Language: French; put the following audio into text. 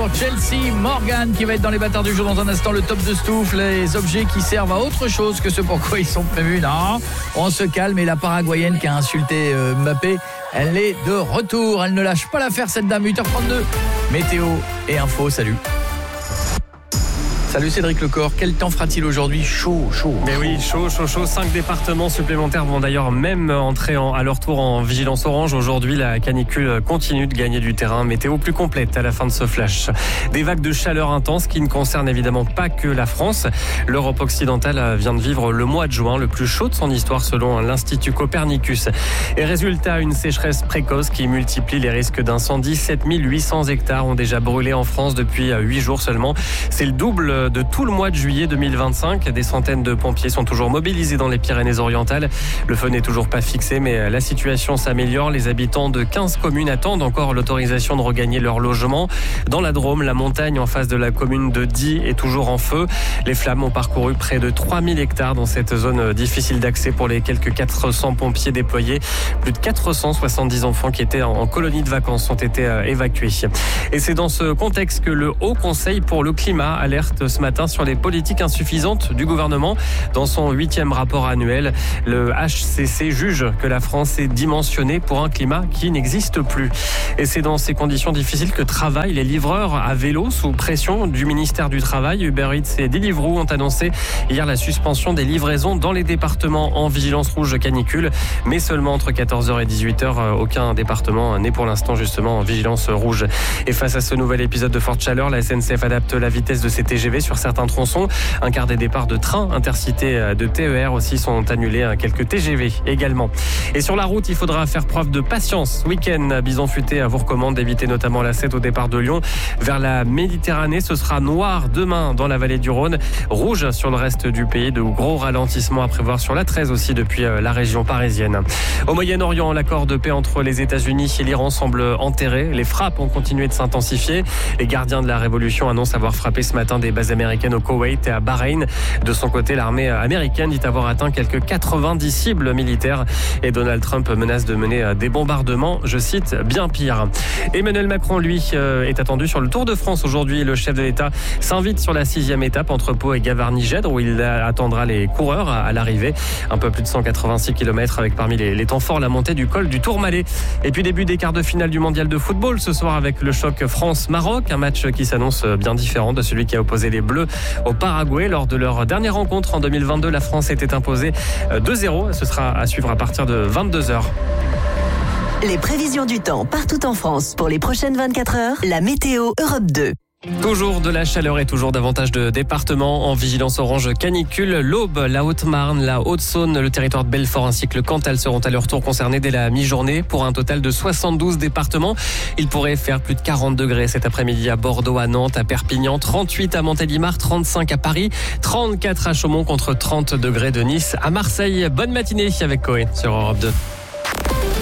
Chelsea Morgan qui va être dans les bâtards du jour dans un instant. Le top de Stouff, les objets qui servent à autre chose que ce pour quoi ils sont prévus. Non, on se calme. Et la Paraguayenne qui a insulté Mbappé, elle est de retour. Elle ne lâche pas l'affaire, cette dame. 8h32, météo et info, salut. Salut Cédric Lecor, quel temps fera-t-il aujourd'hui ? Chaud. Mais oui, chaud. 5 départements supplémentaires vont d'ailleurs même entrer à leur tour en vigilance orange. Aujourd'hui, la canicule continue de gagner du terrain. Météo plus complète à la fin de ce flash. Des vagues de chaleur intense qui ne concernent évidemment pas que la France. L'Europe occidentale vient de vivre le mois de juin, le plus chaud de son histoire selon l'Institut Copernicus. Et résultat, une sécheresse précoce qui multiplie les risques d'incendie. 7800 hectares ont déjà brûlé en France depuis 8 jours seulement. C'est le double de tout le mois de juillet 2025. Des centaines de pompiers sont toujours mobilisés dans les Pyrénées-Orientales. Le feu n'est toujours pas fixé, mais la situation s'améliore. Les habitants de 15 communes attendent encore l'autorisation de regagner leur logement. Dans la Drôme, la montagne en face de la commune de Die est toujours en feu. Les flammes ont parcouru près de 3000 hectares dans cette zone difficile d'accès pour les quelques 400 pompiers déployés. Plus de 470 enfants qui étaient en colonie de vacances ont été évacués. Et c'est dans ce contexte que le Haut Conseil pour le climat alerte ce matin sur les politiques insuffisantes du gouvernement. Dans son 8e rapport annuel, le HCC juge que la France est dimensionnée pour un climat qui n'existe plus. Et c'est dans ces conditions difficiles que travaillent les livreurs à vélo sous pression du ministère du Travail. Uber Eats et Deliveroo ont annoncé hier la suspension des livraisons dans les départements en vigilance rouge canicule, mais seulement entre 14h et 18h. Aucun département n'est pour l'instant justement en vigilance rouge. Et face à ce nouvel épisode de forte chaleur, la SNCF adapte la vitesse de ses TGV sur certains tronçons. Un quart des départs de trains intercités de TER aussi sont annulés. Quelques TGV également. Et sur la route, il faudra faire preuve de patience. Week-end, Bison Futé vous recommande d'éviter notamment la 7 au départ de Lyon. Vers la Méditerranée, ce sera noir demain dans la vallée du Rhône. Rouge sur le reste du pays. De gros ralentissements à prévoir sur la 13 aussi depuis la région parisienne. Au Moyen-Orient, l'accord de paix entre les États-Unis et l'Iran semble enterré. Les frappes ont continué de s'intensifier. Les gardiens de la révolution annoncent avoir frappé ce matin des bases américaines au Koweït et à Bahreïn. De son côté, l'armée américaine dit avoir atteint quelques 90 cibles militaires et Donald Trump menace de mener des bombardements, je cite, bien pire. Emmanuel Macron, lui, est attendu sur le Tour de France aujourd'hui. Le chef de l'État s'invite sur la 6e étape entre Pau et Gavarnie-Gèdre où il attendra les coureurs à l'arrivée. Un peu plus de 186 km avec parmi les temps forts la montée du col du Tourmalet. Et puis début des quarts de finale du mondial de football ce soir avec le choc France-Maroc, un match qui s'annonce bien différent de celui qui a opposé les Bleus au Paraguay. Lors de leur dernière rencontre en 2022, la France était imposée 2-0. Ce sera à suivre à partir de 22h. Les prévisions du temps partout en France pour les prochaines 24 heures. La météo Europe 2. Toujours de la chaleur et toujours davantage de départements en vigilance orange canicule. L'Aube, la Haute-Marne, la Haute-Saône, le territoire de Belfort ainsi que le Cantal seront à leur tour concernés dès la mi-journée pour un total de 72 départements. Il pourrait faire plus de 40 degrés cet après-midi à Bordeaux, à Nantes, à Perpignan, 38 à Montélimar, 35 à Paris, 34 à Chaumont contre 30 degrés de Nice à Marseille. Bonne matinée avec Coé sur Europe 2.